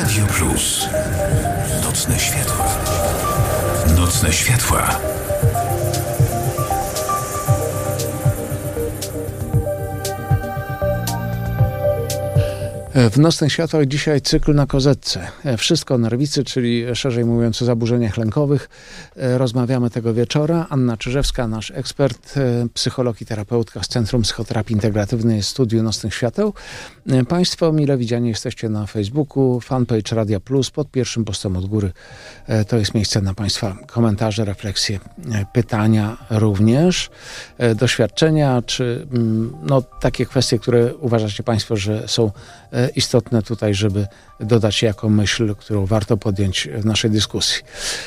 Radio Plus. Nocne światła. Nocne światła. W Nocnych Światłach dzisiaj cykl na kozetce. Wszystko o nerwicy, czyli szerzej mówiąc o zaburzeniach lękowych. Rozmawiamy tego wieczora. Anna Czyżewska, nasz ekspert, psycholog i terapeutka z Centrum Psychoterapii Integratywnej Studiu Nocnych Świateł. Państwo mile widziani jesteście na Facebooku, fanpage Radia Plus, pod pierwszym postem od góry. To jest miejsce na Państwa komentarze, refleksje, pytania również, doświadczenia, czy takie kwestie, które uważacie Państwo, że są istotne tutaj, żeby dodać jako myśl, którą warto podjąć w naszej dyskusji.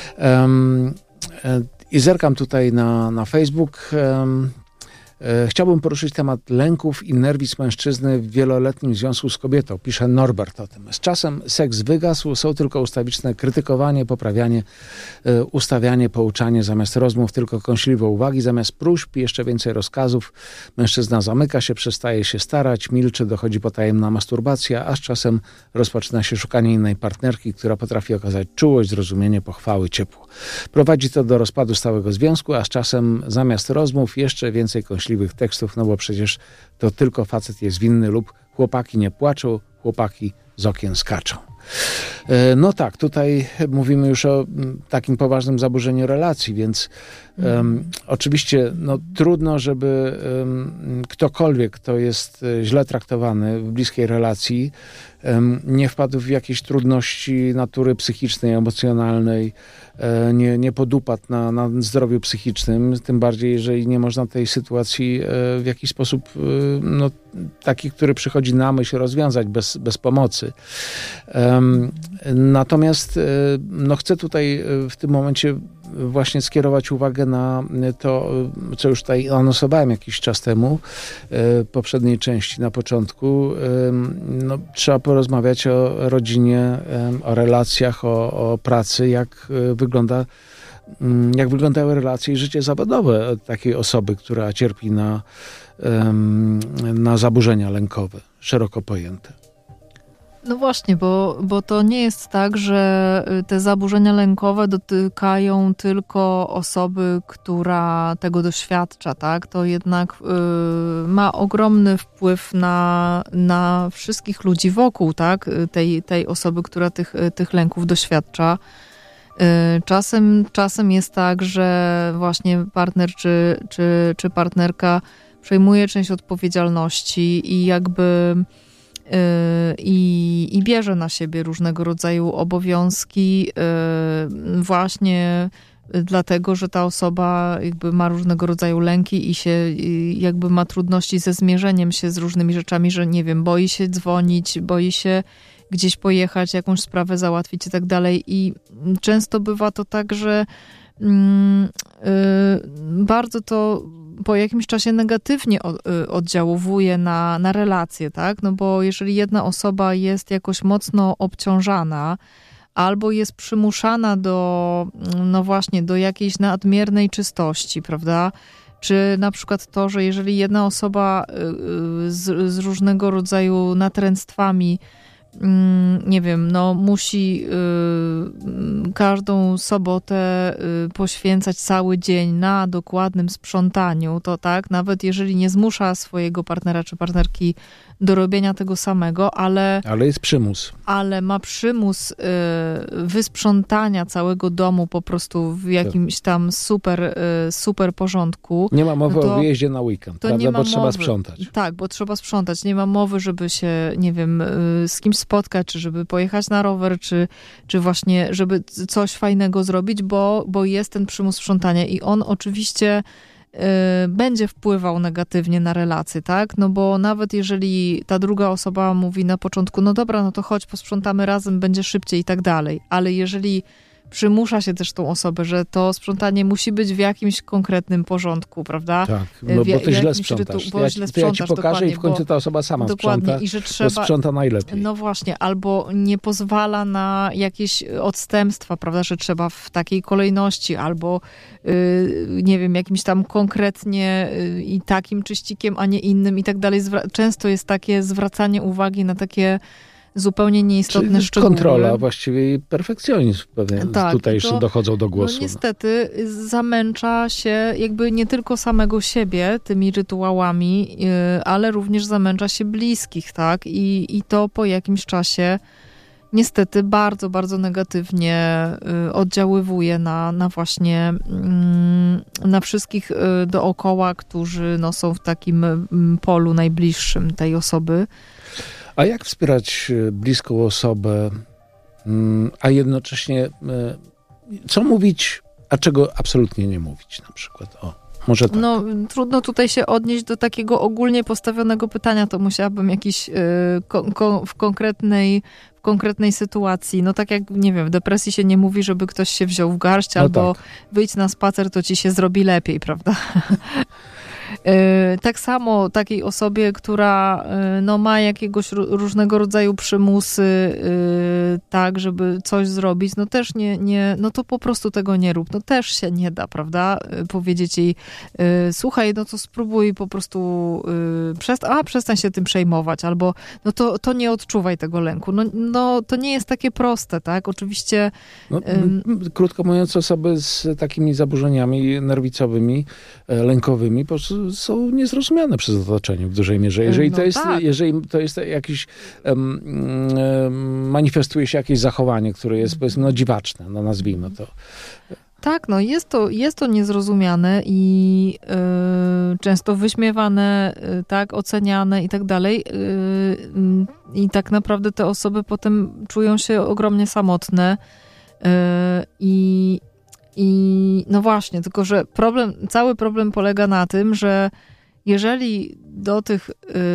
I zerkam tutaj na Facebook. Chciałbym poruszyć temat lęków i nerwic mężczyzny w wieloletnim związku z kobietą. Pisze Norbert o tym. Z czasem seks wygasł, są tylko ustawiczne krytykowanie, poprawianie, ustawianie, pouczanie zamiast rozmów, tylko kąśliwe uwagi, zamiast próśb, jeszcze więcej rozkazów. Mężczyzna zamyka się, przestaje się starać, milczy, dochodzi potajemna masturbacja, a z czasem rozpoczyna się szukanie innej partnerki, która potrafi okazać czułość, zrozumienie, pochwały, ciepło. Prowadzi to do rozpadu stałego związku, a z czasem zamiast rozmów jeszcze więcej kąśliwych tekstów, no bo przecież to tylko facet jest winny lub chłopaki nie płaczą, chłopaki z okien skaczą. No tak, tutaj mówimy już o takim poważnym zaburzeniu relacji, więc oczywiście trudno, żeby ktokolwiek, kto jest źle traktowany w bliskiej relacji, nie wpadł w jakieś trudności natury psychicznej, emocjonalnej, nie podupadł na zdrowiu psychicznym, tym bardziej, jeżeli nie można tej sytuacji w jakiś sposób taki, który przychodzi na myśl, rozwiązać bez pomocy. Natomiast chcę tutaj w tym momencie właśnie skierować uwagę na to, co już tutaj anonsowałem jakiś czas temu, w poprzedniej części na początku. Trzeba porozmawiać o rodzinie, o relacjach, o pracy, jak wyglądają relacje i życie zawodowe takiej osoby, która cierpi na zaburzenia lękowe, szeroko pojęte. No właśnie, bo to nie jest tak, że te zaburzenia lękowe dotykają tylko osoby, która tego doświadcza, tak? To jednak ma ogromny wpływ na wszystkich ludzi wokół, tak? Tej osoby, która tych lęków doświadcza. Czasem jest tak, że właśnie partner czy partnerka przejmuje część odpowiedzialności i jakby i bierze na siebie różnego rodzaju obowiązki właśnie dlatego, że ta osoba jakby ma różnego rodzaju lęki i jakby ma trudności ze zmierzeniem się z różnymi rzeczami, że nie wiem, boi się dzwonić, boi się gdzieś pojechać, jakąś sprawę załatwić i tak dalej. I często bywa to tak, że bardzo to po jakimś czasie negatywnie oddziałuje na relacje, tak? No bo jeżeli jedna osoba jest jakoś mocno obciążana albo jest przymuszana do jakiejś nadmiernej czystości, prawda? Czy na przykład to, że jeżeli jedna osoba z różnego rodzaju natręctwami nie wiem, musi każdą sobotę poświęcać cały dzień na dokładnym sprzątaniu, to tak, nawet jeżeli nie zmusza swojego partnera czy partnerki do robienia tego samego, ale jest przymus. Ale ma przymus wysprzątania całego domu po prostu w jakimś tam super porządku. Nie ma mowy o wyjeździe na weekend, to prawda? Nie ma bo trzeba mowy. sprzątać. Tak, bo trzeba sprzątać. Nie ma mowy, żeby się, nie wiem, z kimś spotkać, czy żeby pojechać na rower, czy właśnie, żeby coś fajnego zrobić, bo jest ten przymus sprzątania i on oczywiście będzie wpływał negatywnie na relacje, tak? No bo nawet jeżeli ta druga osoba mówi na początku, no dobra, no to chodź, posprzątamy razem, będzie szybciej i tak dalej, ale jeżeli przymusza się też tą osobę, że to sprzątanie musi być w jakimś konkretnym porządku, prawda? Tak, bo ty źle sprzątasz. Ja ci pokażę i w końcu ta osoba sama sprząta, i że trzeba, bo sprząta najlepiej. No właśnie, albo nie pozwala na jakieś odstępstwa, prawda, że trzeba w takiej kolejności, albo nie wiem, jakimś tam konkretnie i takim czyścikiem, a nie innym i tak dalej. Często jest takie zwracanie uwagi na takie zupełnie nieistotne szczegóły. Kontrola, właściwie i perfekcjonizm pewnie tutaj jeszcze dochodzą do głosu. No niestety zamęcza się jakby nie tylko samego siebie tymi rytuałami, ale również zamęcza się bliskich, tak? I to po jakimś czasie niestety bardzo, bardzo negatywnie oddziaływuje na właśnie na wszystkich dookoła, którzy są w takim polu najbliższym tej osoby. A jak wspierać bliską osobę, a jednocześnie co mówić, a czego absolutnie nie mówić na przykład? Może tak. No, trudno tutaj się odnieść do takiego ogólnie postawionego pytania, to musiałabym jakiś w konkretnej sytuacji. No tak jak, nie wiem, w depresji się nie mówi, żeby ktoś się wziął w garść, albo wyjdź na spacer, to ci się zrobi lepiej, prawda? Tak samo takiej osobie, która ma jakiegoś różnego rodzaju przymusy, tak, żeby coś zrobić, no też no to po prostu tego nie rób. No też się nie da, prawda? Powiedzieć jej, słuchaj, no to spróbuj po prostu przestań się tym przejmować, albo no to nie odczuwaj tego lęku. No to nie jest takie proste, tak? Oczywiście... Krótko mówiąc, osoby z takimi zaburzeniami nerwicowymi, lękowymi po prostu są niezrozumiane przez otoczenie w dużej mierze. Jeżeli to jest jakiś manifestuje się jakieś zachowanie, które jest powiedzmy dziwaczne, nazwijmy to. Tak, no jest to niezrozumiane i często wyśmiewane, tak, oceniane i tak dalej. I tak naprawdę te osoby potem czują się ogromnie samotne i no właśnie, tylko że cały problem polega na tym, że jeżeli do tych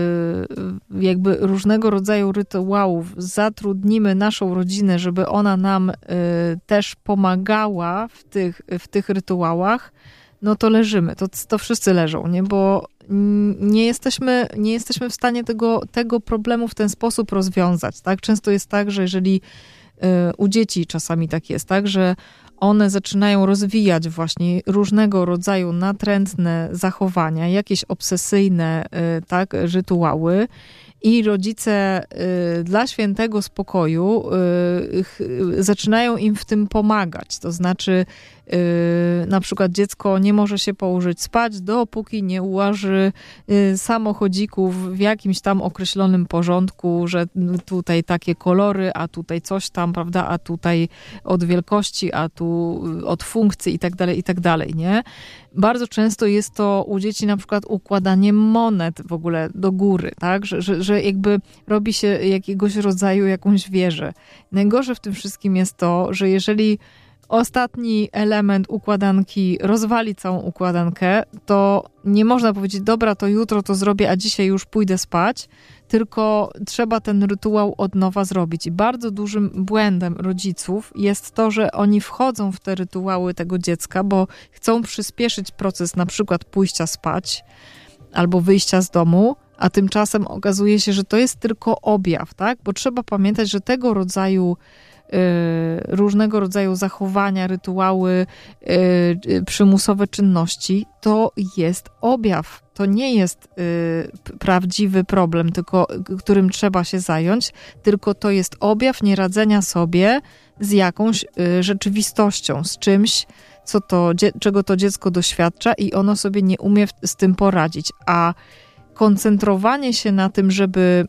jakby różnego rodzaju rytuałów zatrudnimy naszą rodzinę, żeby ona nam też pomagała w tych rytuałach, no to leżymy, to wszyscy leżą, nie? Bo nie jesteśmy w stanie tego problemu w ten sposób rozwiązać, tak? Często jest tak, że jeżeli u dzieci czasami tak jest, tak, że one zaczynają rozwijać właśnie różnego rodzaju natrętne zachowania, jakieś obsesyjne, tak, rytuały i rodzice dla świętego spokoju zaczynają im w tym pomagać. To znaczy na przykład dziecko nie może się położyć spać, dopóki nie ułoży samochodzików w jakimś tam określonym porządku, że tutaj takie kolory, a tutaj coś tam, prawda, a tutaj od wielkości, a tu od funkcji i tak dalej, nie? Bardzo często jest to u dzieci na przykład układanie monet w ogóle do góry, tak? Że jakby robi się jakiegoś rodzaju jakąś wieżę. Najgorsze w tym wszystkim jest to, że jeżeli ostatni element układanki rozwali całą układankę, to nie można powiedzieć, dobra, to jutro to zrobię, a dzisiaj już pójdę spać, tylko trzeba ten rytuał od nowa zrobić. I bardzo dużym błędem rodziców jest to, że oni wchodzą w te rytuały tego dziecka, bo chcą przyspieszyć proces na przykład pójścia spać albo wyjścia z domu, a tymczasem okazuje się, że to jest tylko objaw, tak? Bo trzeba pamiętać, że tego rodzaju różnego rodzaju zachowania, rytuały, przymusowe czynności, to jest objaw. To nie jest prawdziwy problem, którym trzeba się zająć, tylko to jest objaw nieradzenia sobie z jakąś rzeczywistością, z czymś, czego to dziecko doświadcza i ono sobie nie umie z tym poradzić. A koncentrowanie się na tym, żeby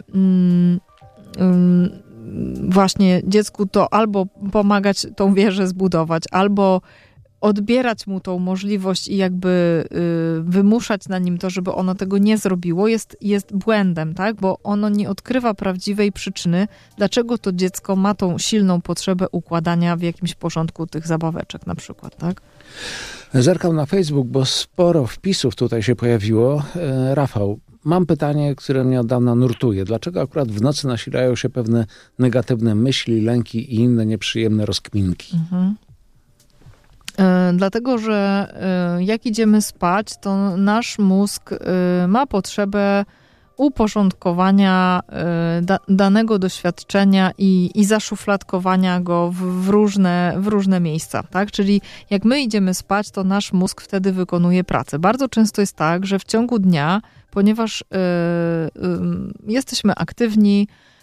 właśnie dziecku to albo pomagać tą wieżę zbudować, albo odbierać mu tą możliwość i jakby wymuszać na nim to, żeby ono tego nie zrobiło, jest błędem, tak? Bo ono nie odkrywa prawdziwej przyczyny, dlaczego to dziecko ma tą silną potrzebę układania w jakimś porządku tych zabaweczek na przykład, tak? Zerkam na Facebook, bo sporo wpisów tutaj się pojawiło. Rafał, mam pytanie, które mnie od dawna nurtuje. Dlaczego akurat w nocy nasilają się pewne negatywne myśli, lęki i inne nieprzyjemne rozkminki? Dlatego, że jak idziemy spać, to nasz mózg ma potrzebę uporządkowania danego doświadczenia i zaszufladkowania go w różne miejsca, tak? Czyli jak my idziemy spać, to nasz mózg wtedy wykonuje pracę. Bardzo często jest tak, że w ciągu dnia, ponieważ jesteśmy aktywni,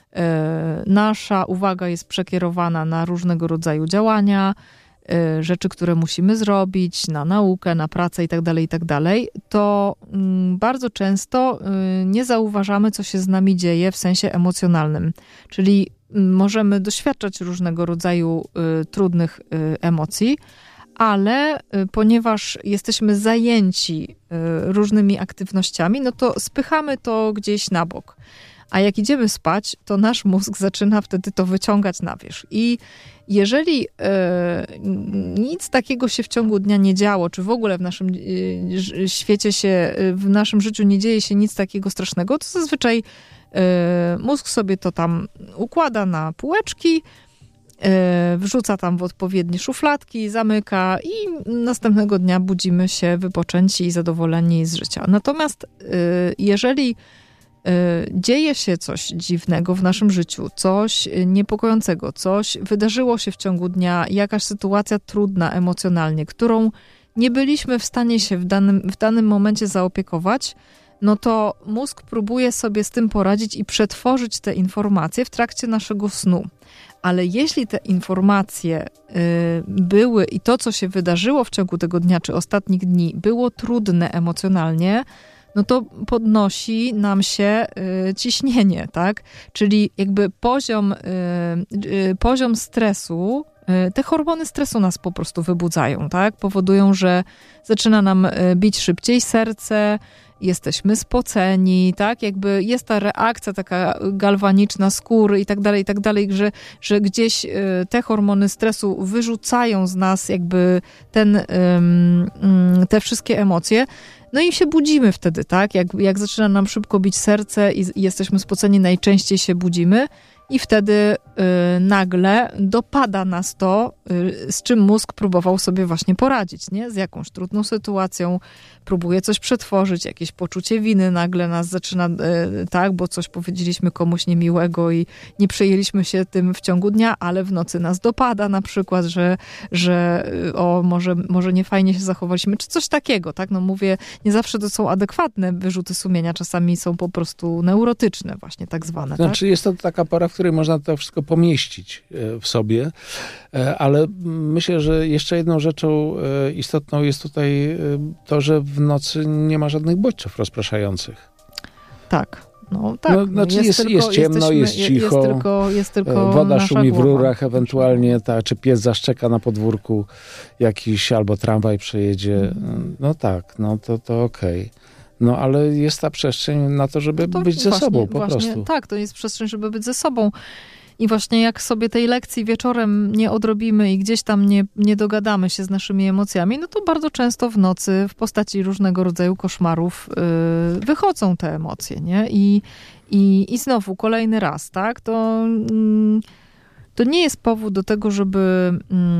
Nasza uwaga jest przekierowana na różnego rodzaju działania, rzeczy, które musimy zrobić, na naukę, na pracę itd., to bardzo często nie zauważamy, co się z nami dzieje w sensie emocjonalnym. Czyli możemy doświadczać różnego rodzaju trudnych emocji, ale ponieważ jesteśmy zajęci różnymi aktywnościami, no to spychamy to gdzieś na bok. A jak idziemy spać, to nasz mózg zaczyna wtedy to wyciągać na wierzch. I jeżeli nic takiego się w ciągu dnia nie działo, czy w ogóle w naszym świecie w naszym życiu nie dzieje się nic takiego strasznego, to zazwyczaj mózg sobie to tam układa na półeczki, wrzuca tam w odpowiednie szufladki, zamyka i następnego dnia budzimy się wypoczęci i zadowoleni z życia. Natomiast jeżeli dzieje się coś dziwnego w naszym życiu, coś niepokojącego, coś wydarzyło się w ciągu dnia, jakaś sytuacja trudna emocjonalnie, którą nie byliśmy w stanie się w danym momencie zaopiekować, no to mózg próbuje sobie z tym poradzić i przetworzyć te informacje w trakcie naszego snu. Ale jeśli te informacje były i to, co się wydarzyło w ciągu tego dnia czy ostatnich dni, było trudne emocjonalnie, no to podnosi nam się ciśnienie, tak? Czyli jakby poziom stresu, te hormony stresu nas po prostu wybudzają, tak? Powodują, że zaczyna nam bić szybciej serce, jesteśmy spoceni, tak? Jakby jest ta reakcja taka galwaniczna skóry i tak dalej, że gdzieś te hormony stresu wyrzucają z nas jakby te wszystkie emocje. No i się budzimy wtedy, tak? Jak zaczyna nam szybko bić serce i jesteśmy spoceni, najczęściej się budzimy i wtedy nagle dopada nas to, z czym mózg próbował sobie właśnie poradzić, nie? Z jakąś trudną sytuacją, próbuje coś przetworzyć, jakieś poczucie winy nagle nas zaczyna, tak? Bo coś powiedzieliśmy komuś niemiłego i nie przejęliśmy się tym w ciągu dnia, ale w nocy nas dopada na przykład, że może nie fajnie się zachowaliśmy, czy coś takiego, tak? No mówię, nie zawsze to są adekwatne wyrzuty sumienia, czasami są po prostu neurotyczne właśnie tak zwane. Znaczy tak? Jest to taka pora, w której można to wszystko pomieścić w sobie, ale myślę, że jeszcze jedną rzeczą istotną jest tutaj to, że w nocy nie ma żadnych bodźców rozpraszających. Tak. No tak. No, znaczy jest ciemno, jest cicho, jest tylko woda szumi w rurach, głowa. ewentualnie czy pies zaszczeka na podwórku jakiś, albo tramwaj przejedzie. No tak, no to okej. No ale jest ta przestrzeń na to, żeby być ze sobą po prostu. Tak, to jest przestrzeń, żeby być ze sobą. I właśnie jak sobie tej lekcji wieczorem nie odrobimy i gdzieś tam nie dogadamy się z naszymi emocjami, no to bardzo często w nocy w postaci różnego rodzaju koszmarów wychodzą te emocje, nie? I znowu kolejny raz, tak? To nie jest powód do tego, żeby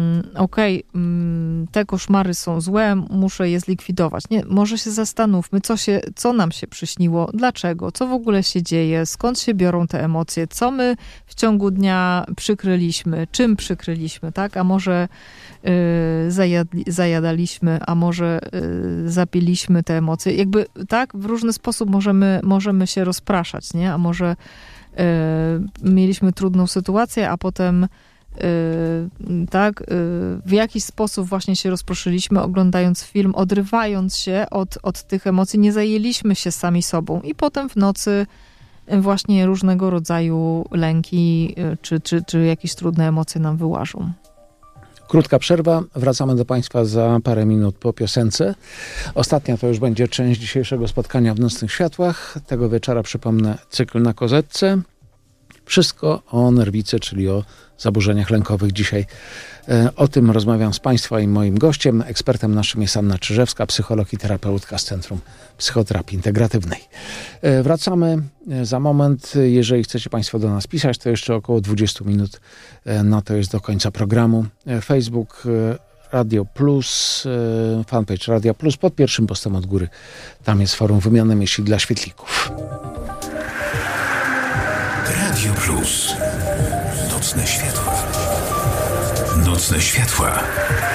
te koszmary są złe, muszę je zlikwidować. Nie, może się zastanówmy, co nam się przyśniło, dlaczego, co w ogóle się dzieje, skąd się biorą te emocje, co my w ciągu dnia przykryliśmy, czym przykryliśmy, tak? A może zajadaliśmy, a może zapiliśmy te emocje. Jakby tak, w różny sposób możemy się rozpraszać, nie? A może mieliśmy trudną sytuację, a potem w jakiś sposób właśnie się rozproszyliśmy, oglądając film, odrywając się od tych emocji, nie zajęliśmy się sami sobą i potem w nocy właśnie różnego rodzaju lęki czy jakieś trudne emocje nam wyłażą. Krótka przerwa, wracamy do Państwa za parę minut po piosence. Ostatnia to już będzie część dzisiejszego spotkania w Nocnych Światłach. Tego wieczora, przypomnę, cykl na kozetce. Wszystko o nerwicy, czyli o zaburzeniach lękowych. Dzisiaj o tym rozmawiam z Państwa i moim gościem. Ekspertem naszym jest Anna Czyżewska, psycholog i terapeutka z Centrum Psychoterapii Integratywnej. Wracamy za moment. Jeżeli chcecie Państwo do nas pisać, to jeszcze około 20 minut. No to jest do końca programu. Facebook Radio Plus, fanpage Radio Plus pod pierwszym postem od góry. Tam jest forum wymiany myśli dla świetlików. Radio Plus. Nocne światła. Nocne światła.